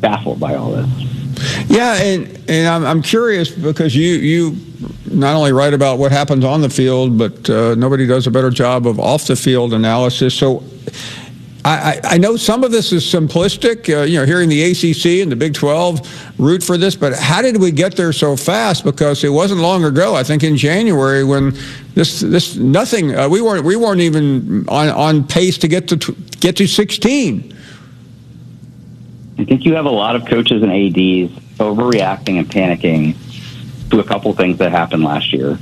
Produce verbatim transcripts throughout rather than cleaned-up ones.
baffled by all this. Yeah, and, and I'm, I'm curious because you, you not only write about what happens on the field, but uh, nobody does a better job of off-the-field analysis. So I, I know some of this is simplistic, uh, you know, hearing the A C C and the Big twelve root for this, but how did we get there so fast? Because it wasn't long ago, I think in January, when this this nothing uh, we weren't we weren't even on, on pace to get to get to sixteen. I think you have a lot of coaches and A Ds overreacting and panicking to a couple things that happened last year.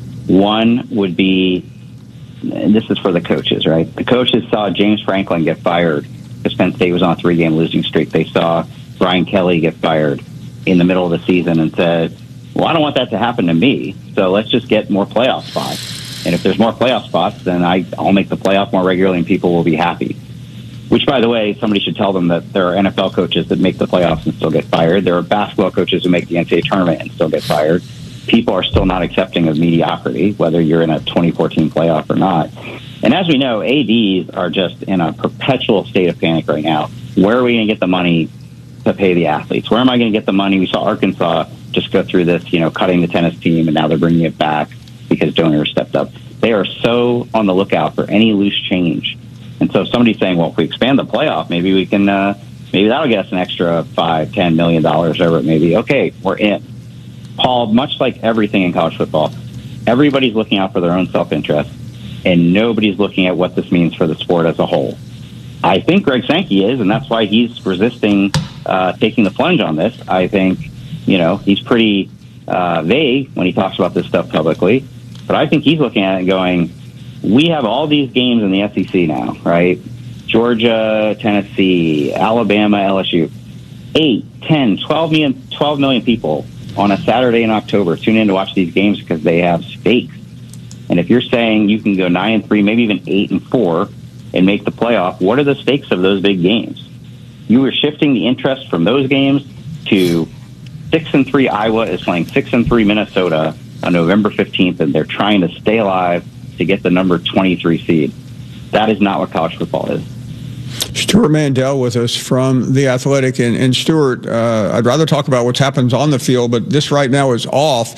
One would be, and this is for the coaches, right? The coaches saw James Franklin get fired because Penn State was on a three-game losing streak. They saw Brian Kelly get fired in the middle of the season and said, well, I don't want that to happen to me, so let's just get more playoff spots. And if there's more playoff spots, then I, I'll make the playoff more regularly and people will be happy. Which, by the way, somebody should tell them that there are N F L coaches that make the playoffs and still get fired. There are basketball coaches who make the N C double A tournament and still get fired. People are still not accepting of mediocrity, whether you're in a twenty fourteen playoff or not. And as we know, A Ds are just in a perpetual state of panic right now. Where are we going to get the money to pay the athletes? Where am I going to get the money? We saw Arkansas just go through this, you know, cutting the tennis team, and now they're bringing it back because donors stepped up. They are so on the lookout for any loose change. And so if somebody's saying, well, if we expand the playoff, maybe we can, uh, maybe that'll get us an extra five, ten million dollars, whatever it may be. Okay, we're in. Paul, much like everything in college football, everybody's looking out for their own self-interest, and nobody's looking at what this means for the sport as a whole. I think Greg Sankey is, and that's why he's resisting uh, taking the plunge on this. I think, you know, he's pretty uh, vague when he talks about this stuff publicly, but I think he's looking at it and going, we have all these games in the S E C now, right? Georgia, Tennessee, Alabama, L S U. eight, ten, twelve million, twelve million people on a Saturday in October tune in to watch these games because they have stakes. And if you're saying you can go nine and three, maybe even eight and four, and make the playoff, what are the stakes of those big games? You are shifting the interest from those games to six and three. Iowa is playing six and three Minnesota on November fifteenth, and they're trying to stay alive to get the number twenty-three seed. That is not what college football is. Stuart Mandel with us from The Athletic. And, and Stuart, uh, I'd rather talk about what happens on the field, but this right now is off.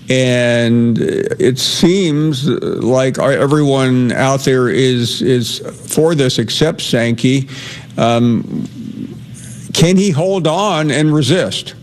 And it seems like everyone out there is is for this except Sankey. Um, can he hold on and resist?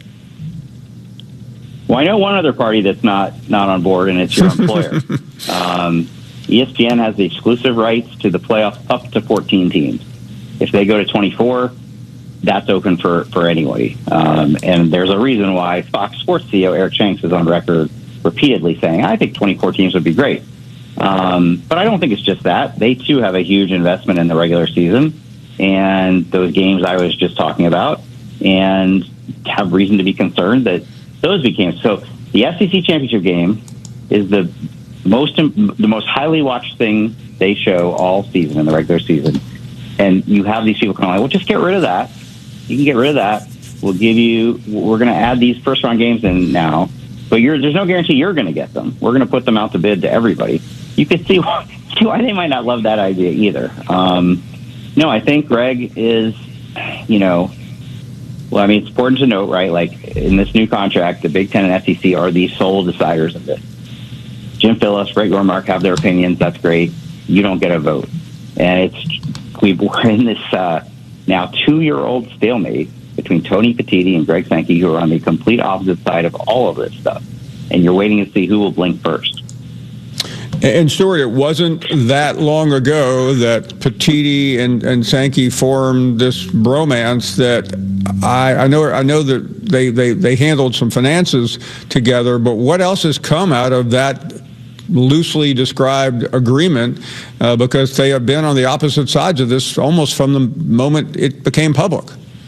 Well, I know one other party that's not, not on board, and it's your employer. um, E S P N has the exclusive rights to the playoffs up to fourteen teams. If they go to twenty-four, that's open for, for anybody. Um, and there's a reason why Fox Sports C E O Eric Shanks is on record repeatedly saying, I think twenty-four teams would be great. Um, but I don't think it's just that. They, too, have a huge investment in the regular season and those games I was just talking about, and have reason to be concerned that those became. So the S E C championship game is the most the most highly watched thing they show all season in the regular season. And you have these people coming like, well, just get rid of that. You can get rid of that. We'll give you, we're going to add these first round games in now, but you're, there's no guarantee you're going to get them. We're going to put them out to bid to everybody. You can see why, see why they might not love that idea either. Um, no, I think Greg is, you know, well, I mean, it's important to note, right? Like in this new contract, the Big Ten and S E C are the sole deciders of this. Jim Phillips, Greg Ormark have their opinions. That's great. You don't get a vote. And it's, we're in this uh, now two-year-old stalemate between Tony Petitti and Greg Sankey, who are on the complete opposite side of all of this stuff. And you're waiting to see who will blink first. And Stuart, it wasn't that long ago that Petitti and, and Sankey formed this bromance that I, I know I know that they, they, they handled some finances together, but what else has come out of that loosely described agreement, uh, because they have been on the opposite sides of this almost from the moment it became public?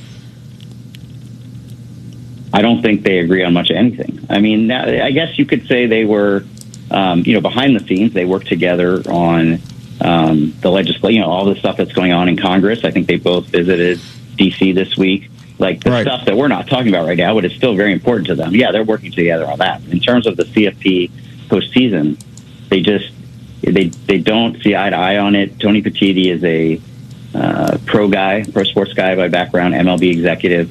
I don't think they agree on much of anything. I mean, I guess you could say they were, um, you know, behind the scenes, they worked together on um, the legislation, you know, all the stuff that's going on in Congress. I think they both visited D C this week. Like the right. stuff that we're not talking about right now, but it's still very important to them. Yeah, they're working together on that. In terms of the C F P postseason, they just they they don't see eye to eye on it. Tony Petitti is a uh, pro guy, pro sports guy by background, M L B executive.